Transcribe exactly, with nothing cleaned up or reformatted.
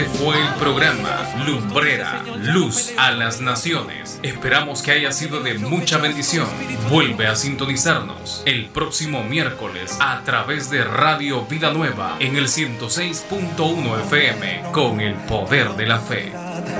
Este fue el programa Lumbrera, Luz a las Naciones. Esperamos que haya sido de mucha bendición. Vuelve a sintonizarnos el próximo miércoles a través de Radio Vida Nueva en el ciento seis punto uno F M con el poder de la fe.